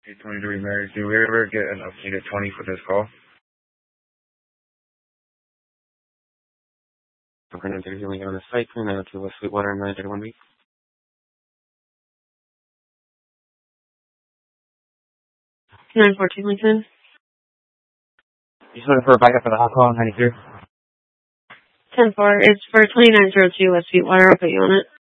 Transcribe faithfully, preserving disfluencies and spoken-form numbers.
twenty to remarried. Do we ever get an updated twenty for this call? We're going to do healing on the site, and then to West Sweetwater and nine one week. nine fourteen Lincoln. You just looking for a backup for the hot call, ninety-two? ten four. It's for twenty-nine oh two West Sweetwater. I'll put you on it.